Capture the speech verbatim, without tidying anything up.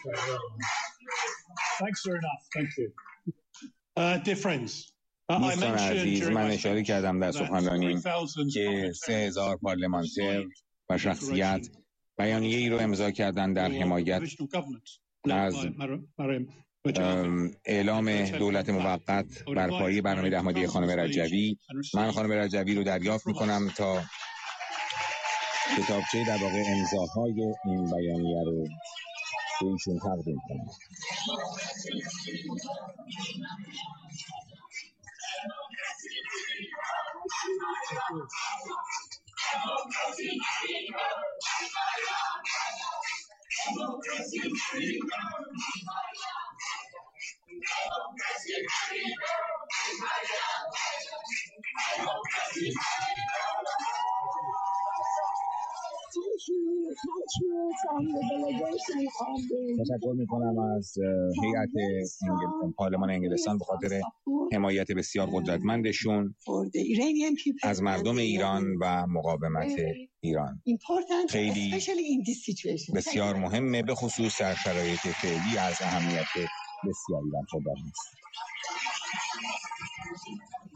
Thanks very much. Thank you. Uh, dear friends. دوستان عزیز، من اشاره کردم در سخنرانیم که سه هزار پارلمانتر و شخصیت بیانیه ای رو امضا کردن در حمایت از اعلام دولت موقت بر پایه برنامه ده خانم رجوی. من خانم رجوی رو دریافت میکنم تا کتابچه در واقع امضاهای این بیانیه رو به ایشون تقدیم کنم. تشکر میکنم از هیئت پارلمان انگلستان به خاطر حمایت بسیار قدرتمندشون از مردم ایران و مقاومت ایران. خیلی بسیار مهمه، به خصوص در شرایط فعلی از اهمیت بسیاری برخوردار است.